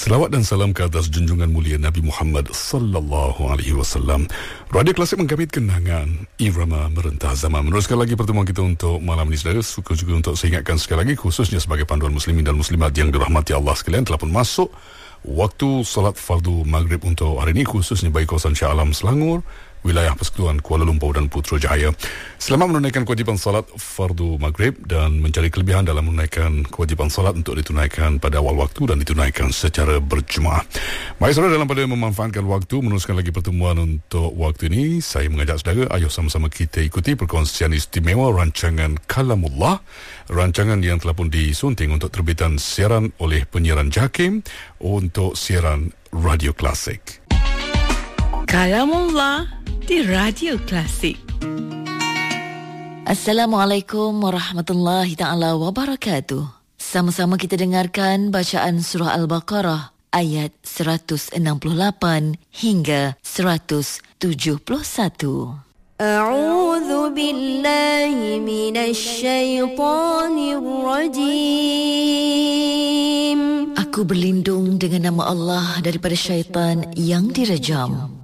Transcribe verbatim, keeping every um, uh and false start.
Selawat dan salam ke atas junjungan mulia Nabi Muhammad sallallahu alaihi wasallam. Radio Klasik menggabit kenangan irama merentah zaman. Meneruskan lagi pertemuan kita untuk malam ini, saudara. Suka juga untuk saya ingatkan sekali lagi, khususnya sebagai panduan muslimin dan muslimat yang dirahmati Allah sekalian, telah pun masuk waktu solat fardu maghrib untuk hari ini, khususnya bagi kawasan Shah Alam Selangor, wilayah Persekutuan Kuala Lumpur dan Putrajaya. Selamat menunaikan kewajipan salat fardu maghrib dan mencari kelebihan dalam menunaikan kewajipan salat untuk ditunaikan pada awal waktu dan ditunaikan secara berjemaah. Baik saudara, dalam pada memanfaatkan waktu, meneruskan lagi pertemuan untuk waktu ini, saya mengajak saudara, ayo sama-sama kita ikuti perkongsian istimewa rancangan Kalamullah, rancangan yang telah pun disunting untuk terbitan siaran oleh penyiaran JAKIM untuk siaran Radio Klasik. Kalamullah di Radio Klasik. Assalamualaikum warahmatullahi ta'ala wabarakatuh. Sama-sama kita dengarkan bacaan surah Al-Baqarah ayat seratus enam puluh lapan hingga seratus tujuh puluh satu. A'udzu billahi minasy syaithanir rajim. Aku berlindung dengan nama Allah daripada syaitan yang direjam.